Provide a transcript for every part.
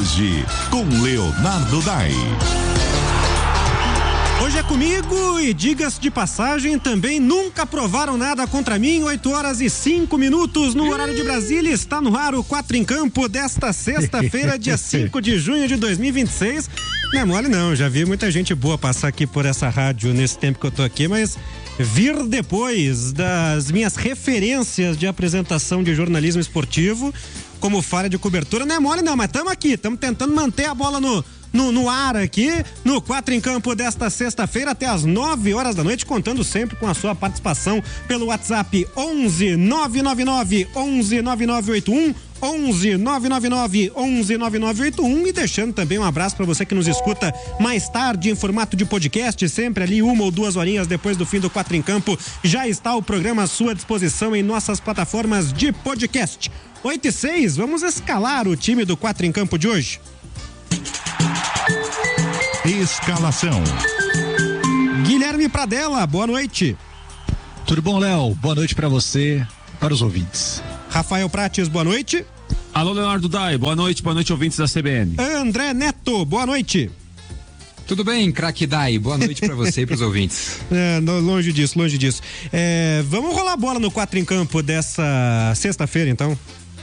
Hoje, com Leonardo Dai. Hoje é comigo e, diga-se de passagem, também nunca provaram nada contra mim. 8h05 no horário de Brasília. Está no ar o 4 em Campo desta sexta-feira, dia 5 de junho de 2026. Não é mole não, já vi muita gente boa passar aqui por essa rádio nesse tempo que eu tô aqui, mas vir depois das minhas referências de apresentação de jornalismo esportivo como falha de cobertura não é mole não, mas estamos aqui, estamos tentando manter a bola no ar aqui, no 4 em Campo desta sexta-feira até às 9h da noite, contando sempre com a sua participação pelo WhatsApp 11 999 11 9981 11 999 11 9981 e deixando também um abraço para você que nos escuta mais tarde em formato de podcast, sempre ali 1 ou 2 horinhas depois do fim do 4 em Campo, já está o programa à sua disposição em nossas plataformas de podcast. 8h06, vamos escalar o time do 4 em Campo de hoje. Escalação. Guilherme Pradella, boa noite. Tudo bom, Léo? Boa noite para você, para os ouvintes. Rafael Prates, boa noite. Alô, Leonardo Dai, boa noite ouvintes da CBN. André Neto, boa noite. Tudo bem, craque Dai, boa noite para você e para os ouvintes. Longe disso. Vamos rolar a bola no 4 em Campo dessa sexta-feira, então.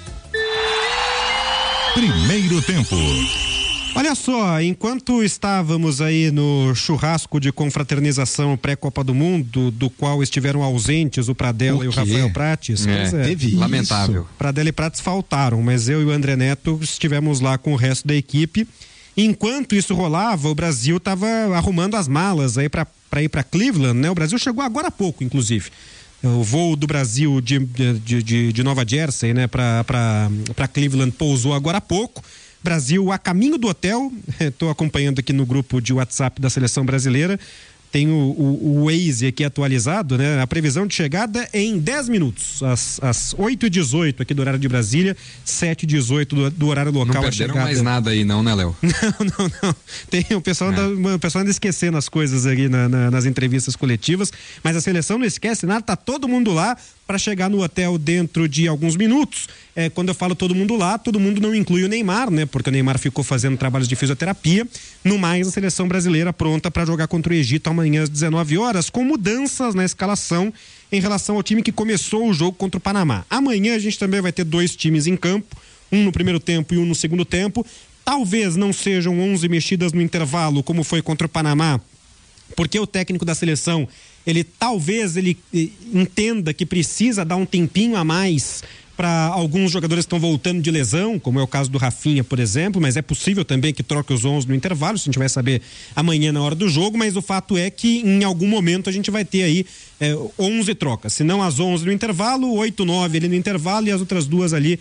Primeiro tempo. Olha só, enquanto estávamos aí no churrasco de confraternização pré-Copa do Mundo, do qual estiveram ausentes o Pradella e o Rafael Prates, lamentável. Pradella e Prates faltaram, mas eu e o André Neto estivemos lá com o resto da equipe. Enquanto isso rolava, o Brasil estava arrumando as malas aí para ir para Cleveland, né? O Brasil chegou agora há pouco, inclusive. O voo do Brasil de Nova Jersey, né, para Cleveland pousou agora há pouco. Brasil a caminho do hotel, estou acompanhando aqui no grupo de WhatsApp da Seleção Brasileira, tem o Waze aqui atualizado, né? A previsão de chegada é em 10 minutos, às 8h18 aqui do horário de Brasília, 7h18 do horário local. Não perderam mais nada aí não, né, Léo? Não. Tem o pessoal anda esquecendo as coisas ali nas entrevistas coletivas, mas a seleção não esquece nada, tá todo mundo lá para chegar no hotel dentro de alguns minutos. Quando eu falo todo mundo lá, todo mundo não inclui o Neymar, né? Porque o Neymar ficou fazendo trabalhos de fisioterapia. No mais, a seleção brasileira pronta para jogar contra o Egito amanhã às 19h, com mudanças na escalação em relação ao time que começou o jogo contra o Panamá. Amanhã a gente também vai ter 2 times em campo, um no primeiro tempo e um no segundo tempo. Talvez não sejam 11 mexidas no intervalo, como foi contra o Panamá, porque o técnico da seleção, ele entenda que precisa dar um tempinho a mais para alguns jogadores que estão voltando de lesão, como é o caso do Rafinha, por exemplo, mas é possível também que troque os 11 no intervalo, isso a gente vai saber amanhã na hora do jogo, mas o fato é que em algum momento a gente vai ter aí 11 trocas, se não as 11 no intervalo, 8, 9 ali no intervalo e as outras 2 ali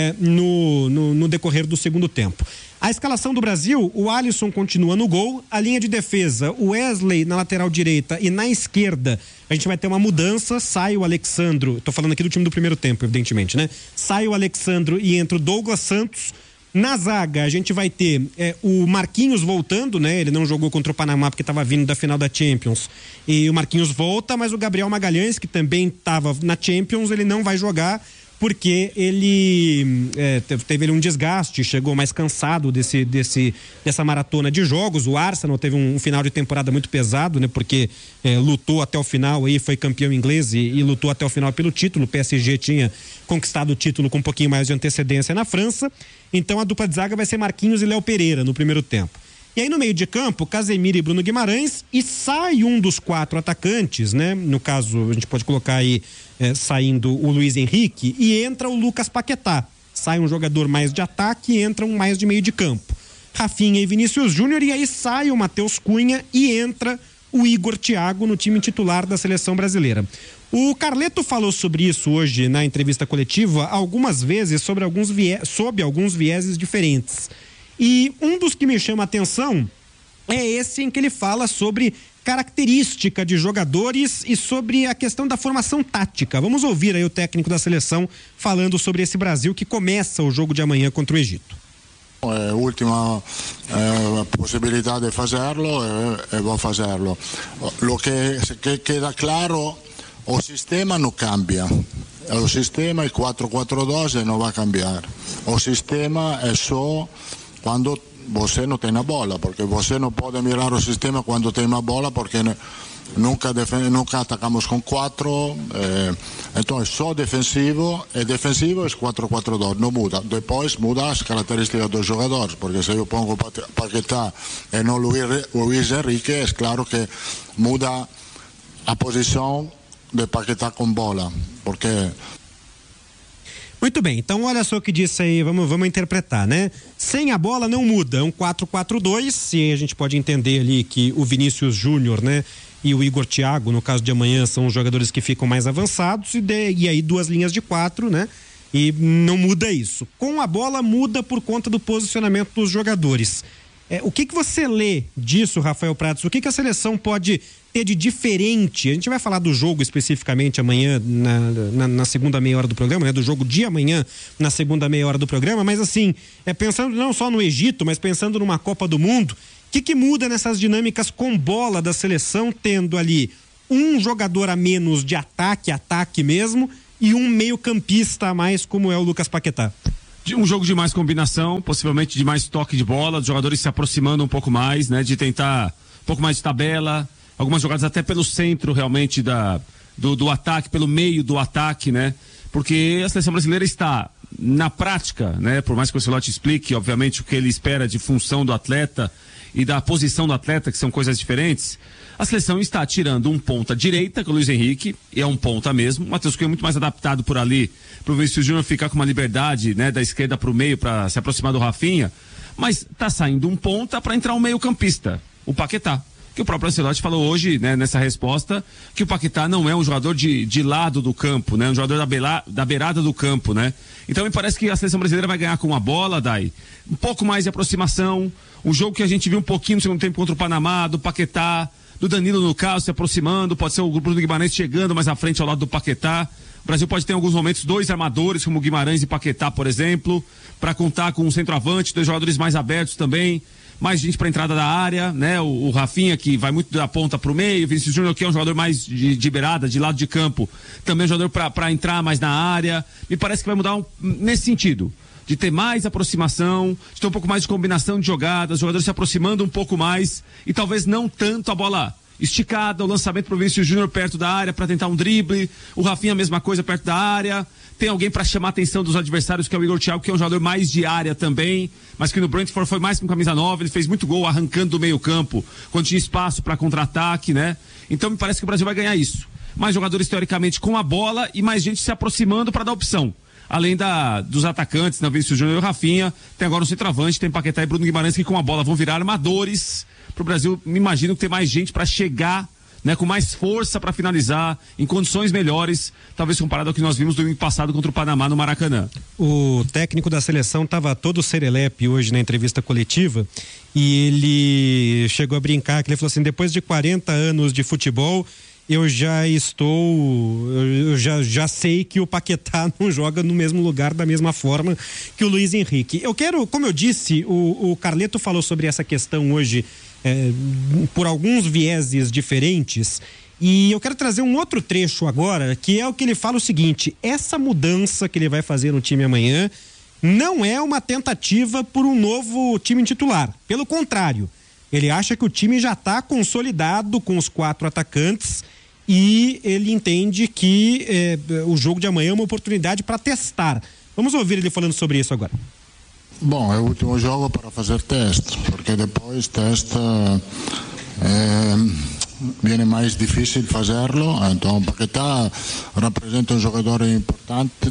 no decorrer do segundo tempo. A escalação do Brasil, o Alisson continua no gol, a linha de defesa, o Wesley na lateral direita e na esquerda, a gente vai ter uma mudança, sai o Alexandro, tô falando aqui do time do primeiro tempo, evidentemente, né? Sai o Alexandro e entra o Douglas Santos. Na zaga, a gente vai ter o Marquinhos voltando, né? Ele não jogou contra o Panamá porque estava vindo da final da Champions. E o Marquinhos volta, mas o Gabriel Magalhães, que também estava na Champions, ele não vai jogar porque ele teve um desgaste, chegou mais cansado dessa maratona de jogos. O Arsenal teve um final de temporada muito pesado, né? Porque lutou até o final, aí foi campeão inglês e lutou até o final pelo título. O PSG tinha conquistado o título com um pouquinho mais de antecedência na França. Então a dupla de zaga vai ser Marquinhos e Léo Pereira no primeiro tempo. E aí no meio de campo, Casemiro e Bruno Guimarães, e sai um dos 4 atacantes, né? No caso, a gente pode colocar aí saindo o Luiz Henrique e entra o Lucas Paquetá. Sai um jogador mais de ataque e entra um mais de meio de campo. Rafinha e Vinícius Júnior, e aí sai o Matheus Cunha e entra o Igor Thiago no time titular da seleção brasileira. O Carleto falou sobre isso hoje na entrevista coletiva algumas vezes sob alguns vieses diferentes. E um dos que me chama a atenção é esse em que ele fala sobre característica de jogadores e sobre a questão da formação tática. Vamos ouvir aí o técnico da seleção falando sobre esse Brasil que começa o jogo de amanhã contra o Egito. Última possibilità di farlo e vou fazerlo. Lo che queda claro, o sistema non cambia. O sistema, il 4-4-2 non va a cambiare. O sistema è só quando você não tem a bola, porque você não pode mirar o sistema quando tem a bola, porque nunca atacamos com 4, então é só defensivo, e defensivo é 4-4-2, não muda. Depois muda as características dos jogadores, porque se eu pongo Paquetá e não Luis Henrique, é claro que muda a posição de Paquetá com bola, porque... Muito bem, então olha só o que disse aí, vamos interpretar, né? Sem a bola não muda, é um 4-4-2, e a gente pode entender ali que o Vinícius Júnior, né, e o Igor Thiago, no caso de amanhã, são os jogadores que ficam mais avançados, e aí 2 linhas de 4, né? E não muda isso. Com a bola muda por conta do posicionamento dos jogadores. O que você lê disso, Rafael Pratos? O que a seleção pode ter de diferente? A gente vai falar do jogo especificamente amanhã na segunda meia hora do programa, né? Do jogo de amanhã na segunda meia hora do programa, mas assim, pensando não só no Egito, mas pensando numa Copa do Mundo, o que muda nessas dinâmicas com bola da seleção, tendo ali um jogador a menos de ataque mesmo, e um meio-campista a mais, como é o Lucas Paquetá? Um jogo de mais combinação, possivelmente de mais toque de bola, dos jogadores se aproximando um pouco mais, né? De tentar um pouco mais de tabela, algumas jogadas até pelo centro realmente do ataque, pelo meio do ataque, né? Porque a seleção brasileira está, na prática, né? Por mais que o Ancelotti explique, obviamente, o que ele espera de função do atleta e da posição do atleta, que são coisas diferentes, a seleção está tirando um ponta direita, que é o Luis Henrique, e é um ponta mesmo. O Matheus Cunha é muito mais adaptado por ali, para o Vinícius Júnior ficar com uma liberdade, né, da esquerda para o meio, para se aproximar do Rafinha. Mas está saindo um ponta para entrar um meio-campista, o Paquetá. Que o próprio Ancelotti falou hoje, né, nessa resposta, que o Paquetá não é um jogador de lado do campo, né, um jogador da beirada do campo, né. Então me parece que a seleção brasileira vai ganhar com a bola, Dai, um pouco mais de aproximação, um jogo que a gente viu um pouquinho no segundo tempo contra o Panamá, do Paquetá, do Danilo no caso, se aproximando, pode ser o Bruno Guimarães chegando mais à frente ao lado do Paquetá. O Brasil pode ter em alguns momentos 2 armadores, como Guimarães e Paquetá, por exemplo, para contar com um centroavante, 2 jogadores mais abertos também, mais gente para entrada da área, né? O Rafinha, que vai muito da ponta para o meio, o Vinícius Júnior, que é um jogador mais de beirada, de lado de campo, também um jogador para entrar mais na área. Me parece que vai mudar nesse sentido, de ter mais aproximação, de ter um pouco mais de combinação de jogadas, os jogadores se aproximando um pouco mais e talvez não tanto a bola esticada, o lançamento pro Vinícius Júnior perto da área para tentar um drible, o Rafinha a mesma coisa perto da área, tem alguém para chamar a atenção dos adversários, que é o Igor Thiago, que é um jogador mais de área também, mas que no Brentford foi mais com camisa 9, ele fez muito gol arrancando do meio campo, quando tinha espaço para contra-ataque, né? Então me parece que o Brasil vai ganhar isso. Mais jogadores teoricamente com a bola e mais gente se aproximando para dar opção. Além dos atacantes, né, Vinícius Júnior e o Rafinha, tem agora um centroavante, tem Paquetá e Bruno Guimarães, que com a bola vão virar armadores pro Brasil. Me imagino que tem mais gente para chegar, né, com mais força para finalizar, em condições melhores, talvez comparado ao que nós vimos no domingo passado contra o Panamá no Maracanã. O técnico da seleção estava todo serelepe hoje na entrevista coletiva e ele chegou a brincar, que ele falou assim, depois de 40 anos de futebol, eu já sei que o Paquetá não joga no mesmo lugar da mesma forma que o Luis Henrique. Eu quero, como eu disse, o Carleto falou sobre essa questão hoje por alguns vieses diferentes, e eu quero trazer um outro trecho agora, que é o que ele fala o seguinte: essa mudança que ele vai fazer no time amanhã não é uma tentativa por um novo time titular, pelo contrário, ele acha que o time já está consolidado com os 4 atacantes e ele entende que o jogo de amanhã é uma oportunidade para testar. Vamos ouvir ele falando sobre isso agora. Bom, é o último jogo para fazer teste, porque depois teste viene mais difícil fazerlo. Então Paquetá representa um jogador importante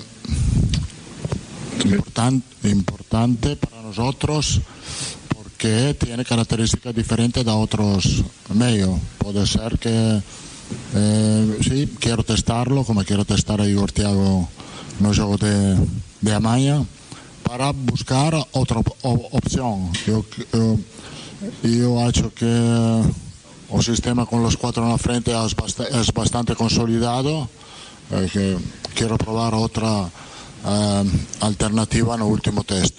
para nós, que tiene características diferentes de otros medios. Puede ser que sí, quiero testarlo, como quiero testar a Igor Thiago no juego de Amaña, para buscar otra opción. Yo acho que el sistema con los 4 en la frente es bastante consolidado, que quiero probar otra alternativa en el último test.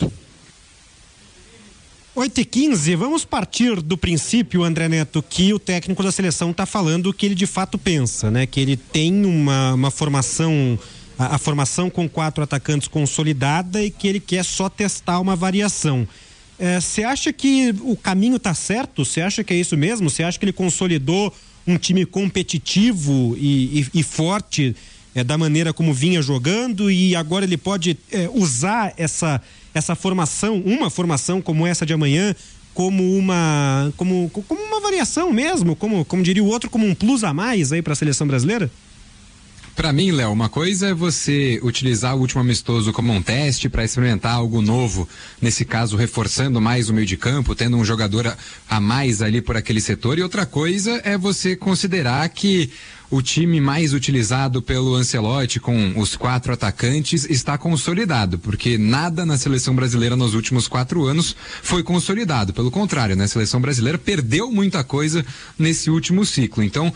8h15, vamos partir do princípio, André Neto, que o técnico da seleção está falando o que ele de fato pensa, né? Que ele tem uma formação, a formação com 4 atacantes consolidada e que ele quer só testar uma variação. Você acha que o caminho está certo? Você acha que é isso mesmo? Você acha que ele consolidou um time competitivo e forte da maneira como vinha jogando, e agora ele pode usar essa formação, uma formação como essa de amanhã, como uma variação mesmo, como diria o outro, como um plus a mais aí para a seleção brasileira? Para mim, Léo, uma coisa é você utilizar o último amistoso como um teste para experimentar algo novo, nesse caso reforçando mais o meio de campo, tendo um jogador a mais ali por aquele setor, e outra coisa é você considerar que o time mais utilizado pelo Ancelotti, com os 4 atacantes, está consolidado, porque nada na seleção brasileira nos últimos 4 anos foi consolidado. Pelo contrário, né? A seleção brasileira perdeu muita coisa nesse último ciclo. Então,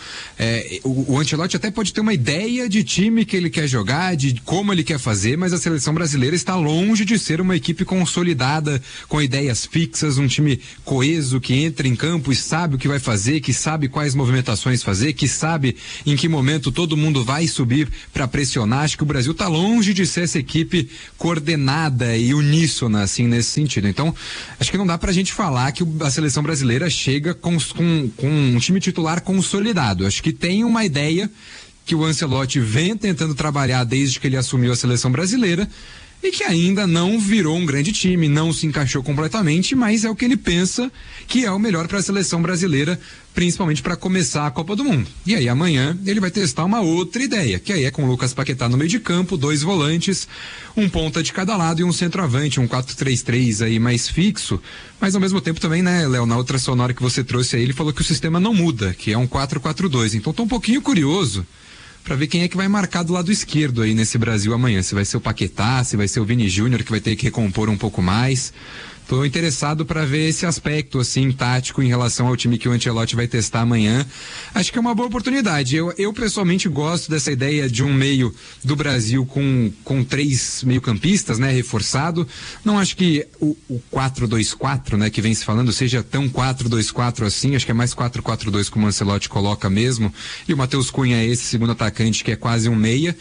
o Ancelotti até pode ter uma ideia de time que ele quer jogar, de como ele quer fazer, mas a seleção brasileira está longe de ser uma equipe consolidada, com ideias fixas, um time coeso, que entra em campo e sabe o que vai fazer, que sabe quais movimentações fazer, que sabe em que momento todo mundo vai subir para pressionar. Acho que o Brasil está longe de ser essa equipe coordenada e uníssona, assim, nesse sentido. Então, acho que não dá pra gente falar que a seleção brasileira chega com um time titular consolidado. Acho que tem uma ideia que o Ancelotti vem tentando trabalhar desde que ele assumiu a seleção brasileira, e que ainda não virou um grande time, não se encaixou completamente, mas é o que ele pensa que é o melhor para a seleção brasileira, principalmente para começar a Copa do Mundo. E aí amanhã ele vai testar uma outra ideia, que aí é com o Lucas Paquetá no meio de campo, 2 volantes, um ponta de cada lado e um centroavante, um 4-3-3 aí mais fixo, mas ao mesmo tempo também, né, Léo, na outra sonora que você trouxe aí, ele falou que o sistema não muda, que é um 4-4-2, então tô um pouquinho curioso para ver quem é que vai marcar do lado esquerdo aí nesse Brasil amanhã. Se vai ser o Paquetá, se vai ser o Vini Júnior, que vai ter que recompor um pouco mais. Estou interessado para ver esse aspecto, assim, tático em relação ao time que o Ancelotti vai testar amanhã. Acho que é uma boa oportunidade. Eu pessoalmente gosto dessa ideia de um meio do Brasil com 3 meio-campistas, né, reforçado. Não acho que o 4-2-4, né, que vem se falando, seja tão 4-2-4 assim. Acho que é mais 4-4-2 como o Ancelotti coloca mesmo. E o Matheus Cunha é esse segundo atacante que é quase um meia.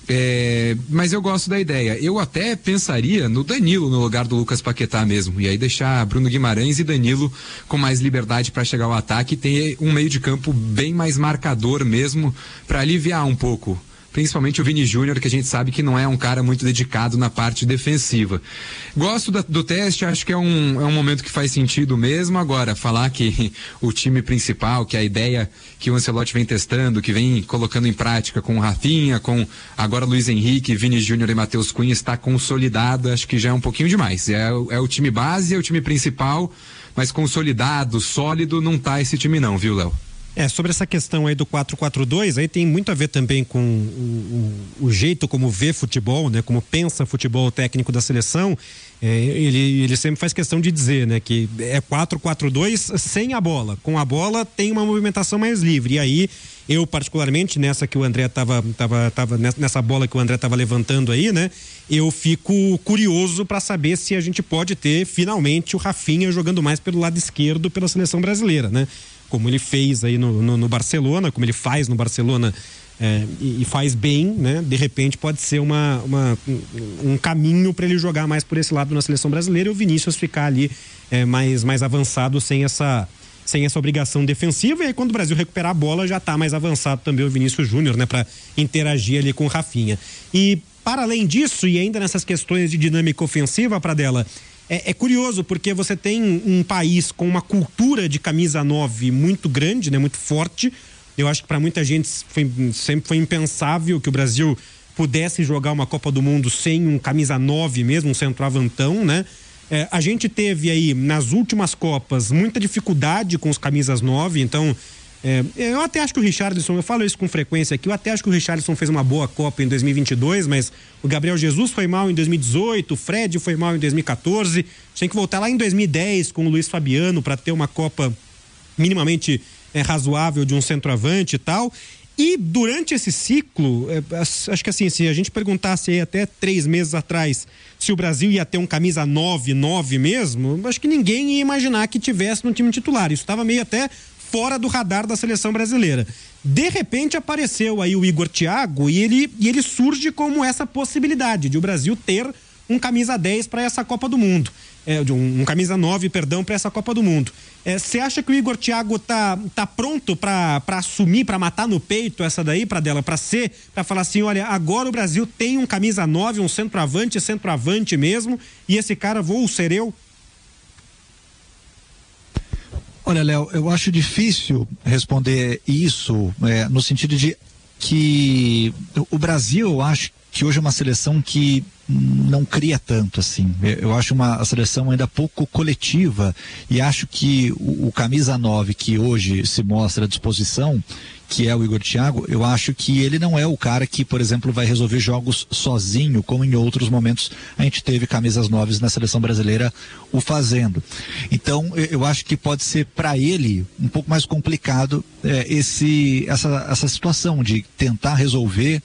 Mas eu gosto da ideia. Eu até pensaria no Danilo no lugar do Lucas Paquetá mesmo. E aí deixar Bruno Guimarães e Danilo com mais liberdade para chegar ao ataque e ter um meio de campo bem mais marcador mesmo, para aliviar um pouco. Principalmente o Vini Júnior, que a gente sabe que não é um cara muito dedicado na parte defensiva. Gosto do teste, acho que é um momento que faz sentido mesmo. Agora, falar que o time principal, que a ideia que o Ancelotti vem testando, que vem colocando em prática com o Rafinha, com agora Luiz Henrique, Vini Júnior e Matheus Cunha, está consolidado, acho que já é um pouquinho demais. É o time base, é o time principal, mas consolidado, sólido, não tá esse time não, viu, Léo? Sobre essa questão aí do 4-4-2, aí tem muito a ver também com o jeito como vê futebol, né? Como pensa futebol técnico da seleção. Ele sempre faz questão de dizer, né? Que é 4-4-2 sem a bola. Com a bola tem uma movimentação mais livre. E aí, eu particularmente, nessa que o André nessa bola que o André tava levantando aí, né? Eu fico curioso para saber se a gente pode ter finalmente o Rafinha jogando mais pelo lado esquerdo pela seleção brasileira, né? Como ele fez aí no Barcelona, como ele faz no Barcelona e faz bem, né? De repente pode ser um caminho para ele jogar mais por esse lado na seleção brasileira e o Vinícius ficar ali mais avançado sem essa obrigação defensiva. E aí quando o Brasil recuperar a bola já está mais avançado também o Vinícius Júnior, né? Para interagir ali com o Rafinha. E para além disso, e ainda nessas questões de dinâmica ofensiva, Pradella, é curioso porque você tem um país com uma cultura de camisa 9 muito grande, né, muito forte. Eu acho que para muita gente sempre foi impensável que o Brasil pudesse jogar uma Copa do Mundo sem um camisa 9 mesmo, um centroavantão, né? A gente teve aí nas últimas Copas muita dificuldade com os camisas 9, então eu até acho que o Richarlison, eu falo isso com frequência aqui, eu até acho que o Richarlison fez uma boa Copa em 2022, mas o Gabriel Jesus foi mal em 2018, o Fred foi mal em 2014, tem que voltar lá em 2010 com o Luiz Fabiano para ter uma Copa minimamente razoável de um centroavante e tal. E durante esse ciclo, acho que assim, se a gente perguntasse aí até 3 meses atrás se o Brasil ia ter um camisa 9 mesmo, acho que ninguém ia imaginar que tivesse no time titular. Isso estava meio até fora do radar da seleção brasileira. De repente apareceu aí o Igor Thiago e ele surge como essa possibilidade de o Brasil ter um camisa 10 para essa Copa do Mundo. Um camisa 9, perdão, para essa Copa do Mundo. Você acha que o Igor Thiago tá pronto para assumir, para matar no peito essa daí, para falar assim, olha, agora o Brasil tem um camisa 9, um centroavante mesmo, e esse cara vou ser eu? Olha, Léo, eu acho difícil responder isso, no sentido de que o Brasil, eu acho que hoje é uma seleção que não cria tanto assim. Eu acho uma seleção ainda pouco coletiva, e acho que o camisa 9 que hoje se mostra à disposição, que é o Igor Thiago, eu acho que ele não é o cara que, por exemplo, vai resolver jogos sozinho, como em outros momentos a gente teve camisas 9 na seleção brasileira o fazendo. Então, eu acho que pode ser para ele um pouco mais complicado essa situação de tentar resolver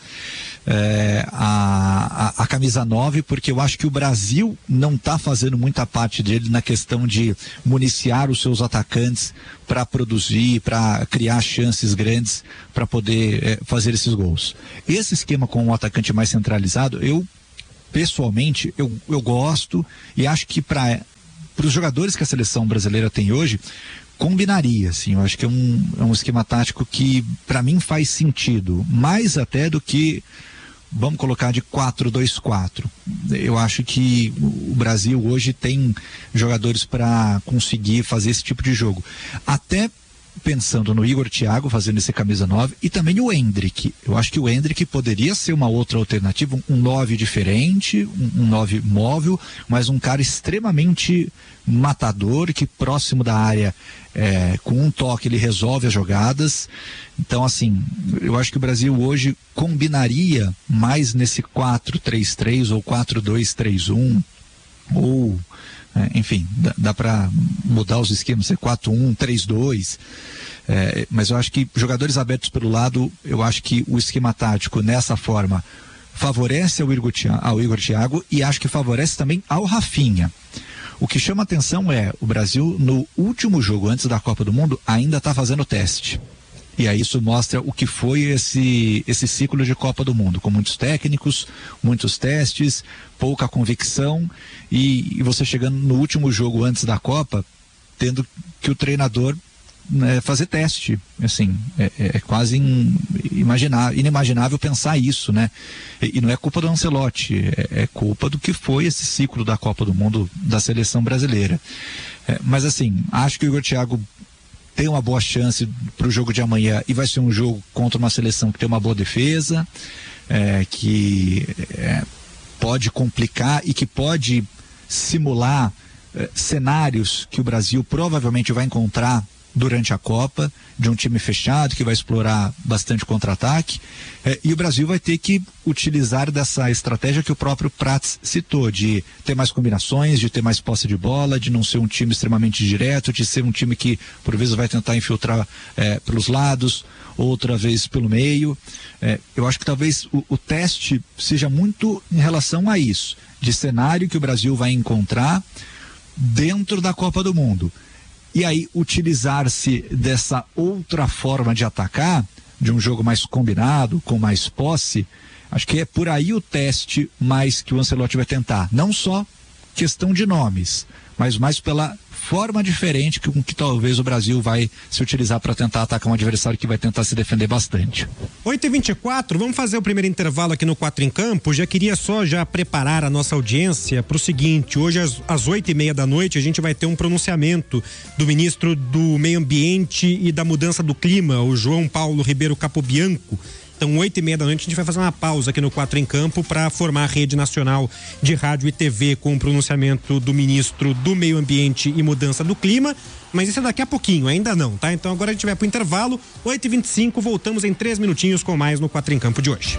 a camisa 9, porque eu acho que o Brasil não está fazendo muita parte dele na questão de municiar os seus atacantes para produzir, para criar chances grandes para poder fazer esses gols. Esse esquema com um atacante mais centralizado, eu pessoalmente eu gosto, e acho que para os jogadores que a seleção brasileira tem hoje, combinaria, assim. Eu acho que é um esquema tático que para mim faz sentido, mais até do que, vamos colocar, de 4-2-4. Eu acho que o Brasil hoje tem jogadores para conseguir fazer esse tipo de jogo. Até pensando no Igor Thiago fazendo esse camisa 9, e também o Endrick. Eu acho que o Endrick poderia ser uma outra alternativa, um 9 diferente, um 9 móvel, mas um cara extremamente matador, que próximo da área, com um toque ele resolve as jogadas. Então, assim, eu acho que o Brasil hoje combinaria mais nesse 4-3-3 ou 4-2-3-1, ou enfim, dá para mudar os esquemas, ser 4-1, 3-2, mas eu acho que jogadores abertos pelo lado, eu acho que o esquema tático nessa forma favorece ao Igor Thiago, e acho que favorece também ao Rafinha. O que chama atenção é o Brasil, no último jogo antes da Copa do Mundo, ainda está fazendo teste. E aí isso mostra o que foi esse ciclo de Copa do Mundo, com muitos técnicos, muitos testes, pouca convicção, e você chegando no último jogo antes da Copa, tendo que o treinador fazer teste. Assim, é quase inimaginável pensar isso, né? E não é culpa do Ancelotti, é culpa do que foi esse ciclo da Copa do Mundo da seleção brasileira. Mas assim, acho que o Igor Thiago tem uma boa chance para o jogo de amanhã, e vai ser um jogo contra uma seleção que tem uma boa defesa, que pode complicar e que pode simular cenários que o Brasil provavelmente vai encontrar durante a Copa, de um time fechado que vai explorar bastante contra-ataque, e o Brasil vai ter que utilizar dessa estratégia que o próprio Prats citou, de ter mais combinações, de ter mais posse de bola, de não ser um time extremamente direto, de ser um time que por vezes vai tentar infiltrar pelos lados, outra vez pelo meio. Eu acho que talvez o teste seja muito em relação a isso, de cenário que o Brasil vai encontrar dentro da Copa do Mundo. E aí utilizar-se dessa outra forma de atacar, de um jogo mais combinado, com mais posse, acho que é por aí o teste mais que o Ancelotti vai tentar. Não só questão de nomes, mas mais pela forma diferente com que talvez o Brasil vai se utilizar para tentar atacar um adversário que vai tentar se defender bastante. 8h24, vamos fazer o primeiro intervalo aqui no 4 em Campo. Já queria já preparar a nossa audiência para o seguinte: hoje às 8h30 da noite a gente vai ter um pronunciamento do ministro do Meio Ambiente e da Mudança do Clima, o João Paulo Ribeiro Capobianco. Então, 8h30 da noite, a gente vai fazer uma pausa aqui no 4 em Campo para formar a Rede Nacional de Rádio e TV com o pronunciamento do ministro do Meio Ambiente e Mudança do Clima. Mas isso é daqui a pouquinho, ainda não, tá? Então agora a gente vai pro intervalo, 8h25, voltamos em 3 minutinhos com mais no 4 em Campo de hoje.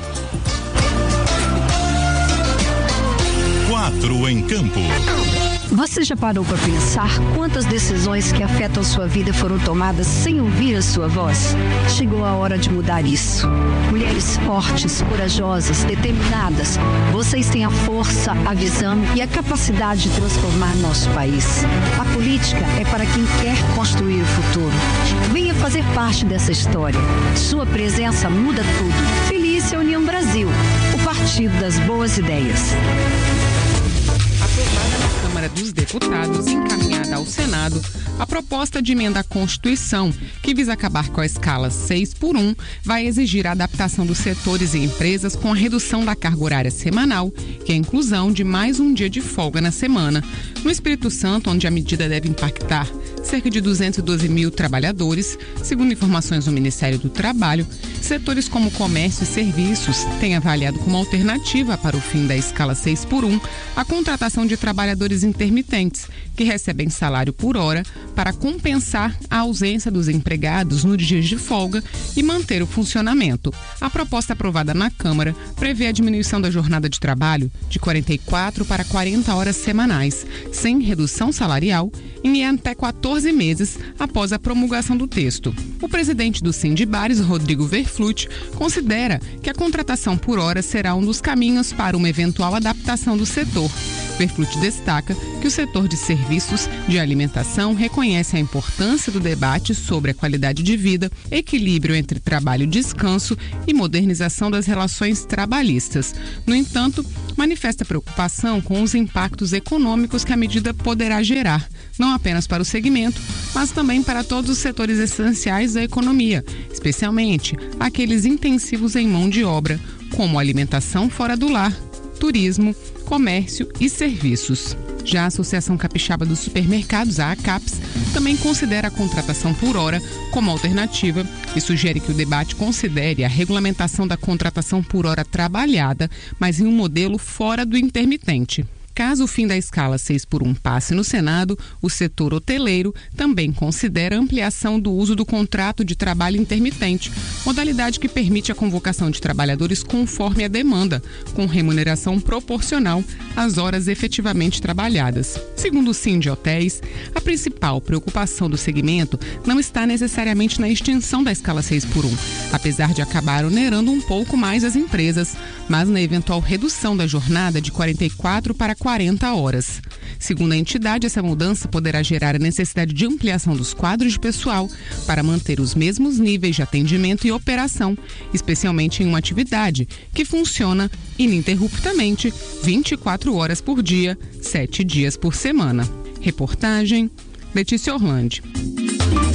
4 em Campo. Você já parou para pensar quantas decisões que afetam sua vida foram tomadas sem ouvir a sua voz? Chegou a hora de mudar isso. Mulheres fortes, corajosas, determinadas, vocês têm a força, a visão e a capacidade de transformar nosso país. A política é para quem quer construir o futuro. Venha fazer parte dessa história. Sua presença muda tudo. Feliz União Brasil, o partido das boas ideias. Câmara dos Deputados, encaminhada ao Senado, a proposta de emenda à Constituição, que visa acabar com a escala 6x1, vai exigir a adaptação dos setores e empresas com a redução da carga horária semanal, que é a inclusão de mais um dia de folga na semana. No Espírito Santo, onde a medida deve impactar cerca de 212 mil trabalhadores, segundo informações do Ministério do Trabalho, setores como comércio e serviços têm avaliado como alternativa para o fim da escala 6x1 a contratação de trabalhadores intermitentes, que recebem salário por hora para compensar a ausência dos empregados nos dias de folga e manter o funcionamento. A proposta aprovada na Câmara prevê a diminuição da jornada de trabalho de 44 para 40 horas semanais, sem redução salarial, em até 14 meses após a promulgação do texto. O presidente do Sindibares, Rodrigo Verflutti, considera que a contratação por hora será um dos caminhos para uma eventual adaptação do setor. Verflutti destaca que o setor de serviços de alimentação reconhece a importância do debate sobre a qualidade de vida, equilíbrio entre trabalho e descanso e modernização das relações trabalhistas. No entanto, manifesta preocupação com os impactos econômicos que a medida poderá gerar, não apenas para o segmento, mas também para todos os setores essenciais da economia, especialmente aqueles intensivos em mão de obra, como alimentação fora do lar, turismo, comércio e serviços. Já a Associação Capixaba dos Supermercados, a ACAPS, também considera a contratação por hora como alternativa e sugere que o debate considere a regulamentação da contratação por hora trabalhada, mas em um modelo fora do intermitente. Caso o fim da escala 6x1 passe no Senado, o setor hoteleiro também considera a ampliação do uso do contrato de trabalho intermitente, modalidade que permite a convocação de trabalhadores conforme a demanda, com remuneração proporcional às horas efetivamente trabalhadas. Segundo o Sindi Hotéis, a principal preocupação do segmento não está necessariamente na extinção da escala 6x1, apesar de acabar onerando um pouco mais as empresas, mas na eventual redução da jornada de 44 para 40 horas. Segundo a entidade, essa mudança poderá gerar a necessidade de ampliação dos quadros de pessoal para manter os mesmos níveis de atendimento e operação, especialmente em uma atividade que funciona ininterruptamente 24 horas por dia, 7 dias por semana. Reportagem Letícia Orlandi.